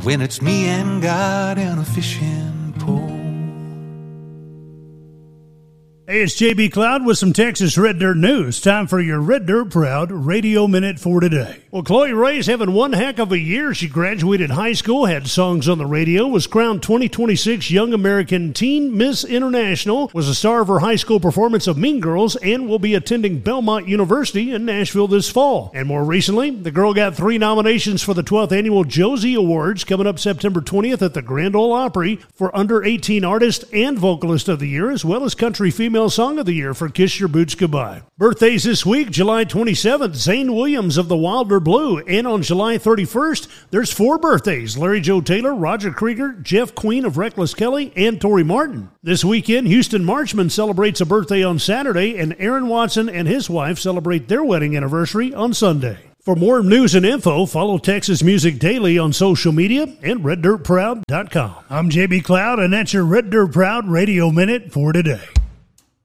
when it's me and God and a fishing pole. Hey, it's JB Cloud with some Texas Red Dirt news. Time for your Red Dirt Proud Radio Minute for today. Well, Chloe Ray's having one heck of a year. She graduated high school, had songs on the radio, was crowned 2026 Young American Teen Miss International, was a star of her high school performance of Mean Girls, and will be attending Belmont University in Nashville this fall. And more recently, the girl got 3 nominations for the 12th Annual Josie Awards coming up September 20th at the Grand Ole Opry for Under 18 Artist and Vocalist of the Year, as well as Country Female Song of the Year for Kiss Your Boots Goodbye. Birthdays this week: July 27th, Zane Williams of the Wilder Blue. And on July 31st, there's 4 birthdays: Larry Joe Taylor, Roger Krieger, Jeff Queen of Reckless Kelly, and Tori Martin. This weekend, Houston Marchman celebrates a birthday on Saturday, and Aaron Watson and his wife celebrate their wedding anniversary on Sunday. For more news and info, follow Texas Music Daily on social media and RedDirtProud.com. I'm JB Cloud, and that's your Red Dirt Proud Radio Minute for today.